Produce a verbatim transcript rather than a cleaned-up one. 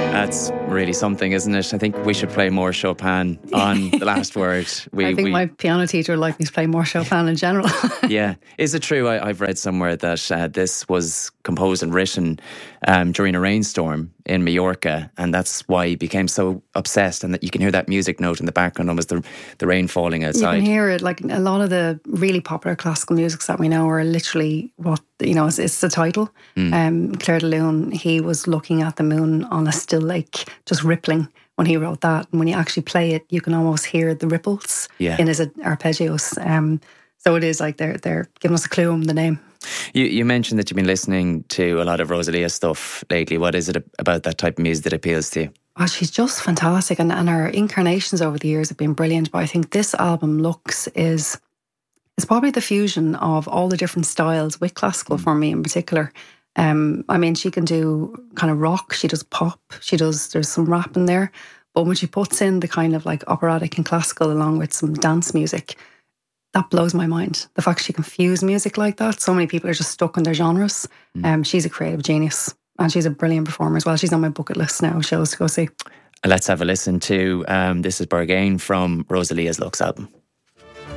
That's really something, isn't it? I think we should play more Chopin on The Last Word. We, I think we, my piano teacher would like me to play more Chopin in general. Yeah. Is it true? I, I've read somewhere that uh, this was composed and written um, during a rainstorm in Mallorca, and that's why he became so obsessed, and that you can hear that music note in the background, almost the, the rain falling outside. You can hear it. Like a lot of the really popular classical musics that we know are literally what, you know, it's, it's the title. Mm. Um, Clair de Lune, he was looking at the moon on a still lake, just rippling when he wrote that. And when you actually play it, you can almost hear the ripples yeah. in his arpeggios. Um, so it is like they're they're giving us a clue on the name. You you mentioned that you've been listening to a lot of Rosalia stuff lately. What is it about that type of music that appeals to you? Oh, she's just fantastic, and, and her incarnations over the years have been brilliant. But I think this album, Lux, is is probably the fusion of all the different styles with classical mm. for me in particular. Um, I mean, she can do kind of rock, she does pop, she does, there's some rap in there. But when she puts in the kind of like operatic and classical along with some dance music, that blows my mind. The fact she can fuse music like that. So many people are just stuck in their genres. Mm. Um, she's a creative genius, and she's a brilliant performer as well. She's on my bucket list now, shows to go see. Let's have a listen to um, This Is Berghain from Rosalia's Lux album.